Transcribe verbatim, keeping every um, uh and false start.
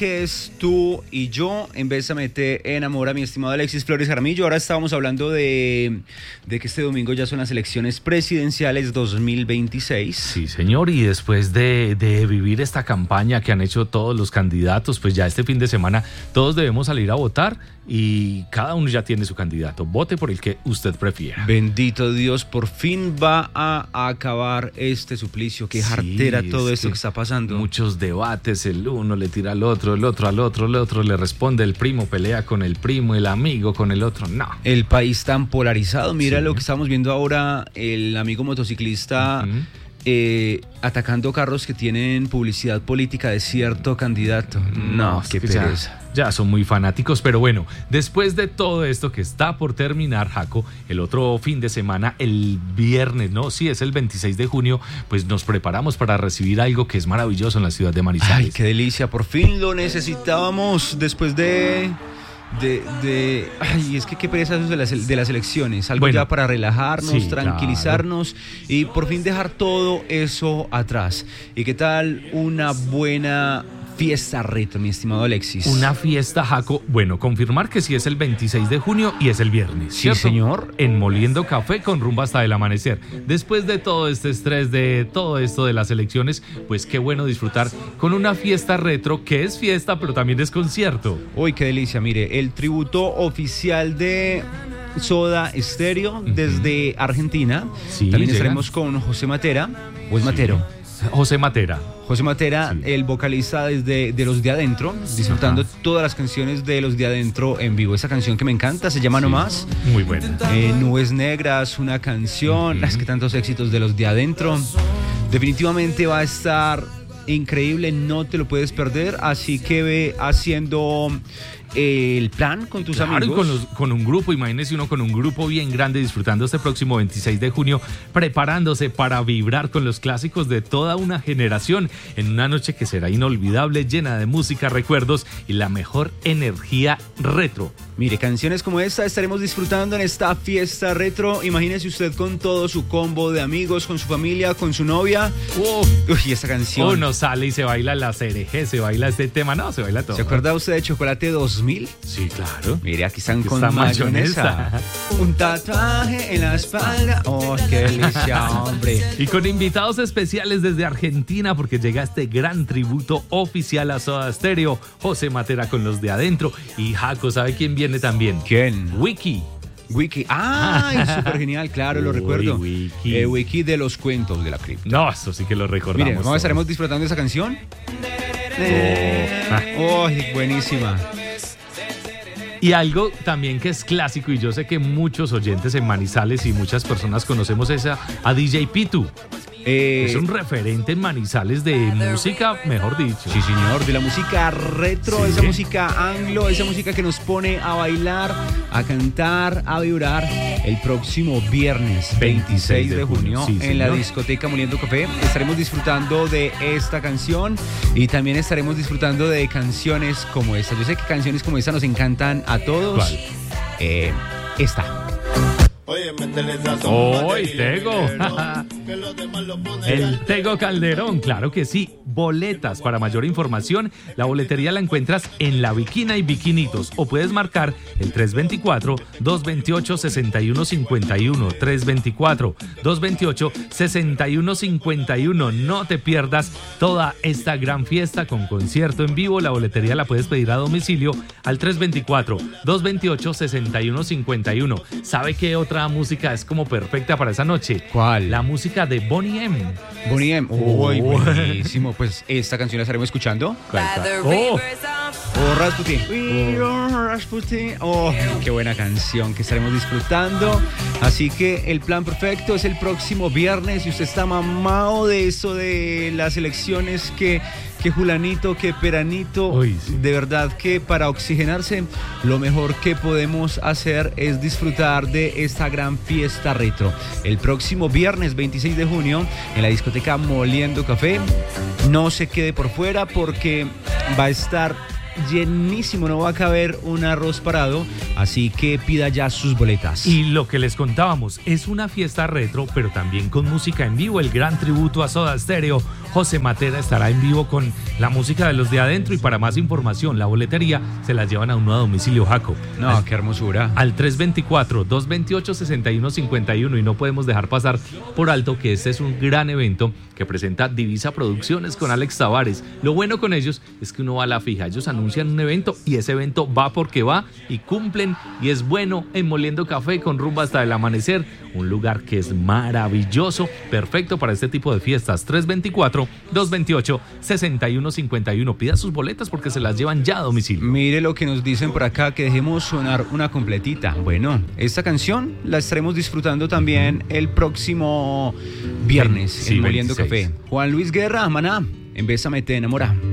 Márquez, Tú y Yo, en Bésame te enamora, mi estimado Alexis Flores Jaramillo. Ahora estábamos hablando de, de que este domingo ya son las elecciones presidenciales dos mil veintiséis. Sí, señor, y después de, de vivir esta campaña que han hecho todos los candidatos, pues ya este fin de semana todos debemos salir a votar y cada uno ya tiene su candidato. Vote por el que usted prefiera. Bendito Dios, por fin va a acabar este suplicio. Qué jartera sí, todo esto que, que está pasando. Muchos debates, el uno le tira al otro, el otro al otro, el otro le responde, el primo pelea con el primo, el amigo con el otro, no. El país tan polarizado, mira sí. Lo que estamos viendo ahora, el amigo motociclista uh-huh. eh, atacando carros que tienen publicidad política de cierto candidato. No, no qué pereza. Ya, ya son muy fanáticos, pero bueno, después de todo esto que está por terminar, Jaco, el otro fin de semana, el viernes, ¿no? Sí, es el veintiséis de junio, pues nos preparamos para recibir algo que es maravilloso en la ciudad de Manizales. Ay, qué delicia, por fin lo necesitábamos después de... De, de, ay, es que qué pereza eso de las, de las elecciones, algo bueno, ya para relajarnos, sí, tranquilizarnos claro. Y por fin dejar todo eso atrás. ¿Y qué tal una buena fiesta retro, mi estimado Alexis? Una fiesta, Jaco, bueno, confirmar que sí es el veintiséis de junio y es el viernes, ¿cierto? Sí, señor. En Moliendo Café con rumbo hasta el amanecer. Después de todo este estrés, de todo esto de las elecciones, pues qué bueno disfrutar con una fiesta retro que es fiesta, pero también es concierto. Uy, qué delicia, mire, el tributo oficial de Soda Stereo uh-huh. desde Argentina. Sí, también llega. Estaremos con José Matera, o es sí. Matero. José Matera. José Matera, sí. El vocalista desde de Los de Adentro, disfrutando Ajá. todas las canciones de Los de Adentro en vivo. Esa canción que me encanta se llama sí. Nomás. Muy buena. Eh, Nubes Negras, una canción, uh-huh. es que tantos éxitos de Los de Adentro. Definitivamente va a estar increíble, no te lo puedes perder, así que ve haciendo el plan con tus claro, amigos. Y con, los, con un grupo, imagínese uno con un grupo bien grande disfrutando este próximo veintiséis de junio, preparándose para vibrar con los clásicos de toda una generación en una noche que será inolvidable, llena de música, recuerdos y la mejor energía retro. Mire, canciones como esta estaremos disfrutando en esta fiesta retro. Imagínese usted con todo su combo de amigos, con su familia, con su novia. Uf, Uy, esta canción. Uno sale y se baila la C R G, se baila este tema, no, se baila todo. ¿Se acuerda usted de Chocolate dos mil? Sí, claro. Mire, aquí están aquí con está mayonesa. mayonesa. Un tatuaje en la espalda. Oh, qué delicia, hombre. Y con invitados especiales desde Argentina, porque llega este gran tributo oficial a Soda Stereo. José Matera con Los de Adentro. Y Jaco, ¿sabe quién viene también? ¿Quién? Wiki. Wiki, ah, súper genial, claro, Uy, lo recuerdo. Wiki. Eh, Wiki de los cuentos de la cripta. No, eso sí que lo recordamos. Miren, ¿cómo estaremos disfrutando esa canción? Oh, oh buenísima. Y algo también que es clásico, y yo sé que muchos oyentes en Manizales y muchas personas conocemos esa, a D J Pitu. Eh, es un referente en Manizales de música, mejor dicho. Sí, señor, de la música retro, sí. Esa música anglo, esa música que nos pone a bailar, a cantar, a vibrar el próximo viernes veintiséis de junio sí, en la discoteca Moliendo Café. Estaremos disfrutando de esta canción y también estaremos disfrutando de canciones como esta. Yo sé que canciones como esta nos encantan a todos. ¿Cuál? Eh, esta. ¡Oh, el Tego! El Tego Calderón, claro que sí. Boletas. Para mayor información, la boletería la encuentras en La Bikina y Bikinitos, o puedes marcar el tres dos cuatro, dos dos ocho, seis uno cinco uno, tres dos cuatro, dos dos ocho, seis uno cinco uno. No te pierdas toda esta gran fiesta con concierto en vivo. La boletería la puedes pedir a domicilio al tres dos cuatro, dos dos ocho, seis uno cinco uno. ¿Sabe qué otra música es como perfecta para esa noche? ¿Cuál? La música de Boney M. Boney M. Uy, oh, buenísimo. Pues esta canción la estaremos escuchando. ¿Cuál, cuál? Oh. Oh, Rasputin. Oh. Rasputin. Oh, qué buena canción que estaremos disfrutando. Así que el plan perfecto es el próximo viernes. Si usted está mamado de eso de las elecciones, que que Julanito, que Peranito, Uy, sí. De verdad que para oxigenarse lo mejor que podemos hacer es disfrutar de esta gran fiesta retro. El próximo viernes veintiséis de junio en la discoteca Moliendo Café. No se quede por fuera porque va a estar llenísimo, no va a caber un arroz parado, así que pida ya sus boletas. Y lo que les contábamos, es una fiesta retro, pero también con música en vivo, el gran tributo a Soda Stereo. José Matera estará en vivo con la música de los de adentro, y para más información, la boletería se la llevan a uno a domicilio, Jaco. No, al, qué hermosura. Al tres veinticuatro, dos veintiocho, sesenta y uno cincuenta y uno, y no podemos dejar pasar por alto que este es un gran evento que presenta Divisa Producciones con Alex Tavares. Lo bueno con ellos es que uno va a la fija, ellos anuncian un evento y ese evento va porque va y cumplen, y es bueno en Moliendo Café con rumba hasta el amanecer, un lugar que es maravilloso, perfecto para este tipo de fiestas. Tres veinticuatro, dos veintiocho, sesenta y uno cincuenta y uno. Pida sus boletas porque se las llevan ya a domicilio. Mire lo que nos dicen por acá, que dejemos sonar una completita. Bueno, esta canción la estaremos disfrutando también el próximo viernes sí, en Moliendo veintiséis. Café. Juan Luis Guerra, Maná, en Bésame te enamora.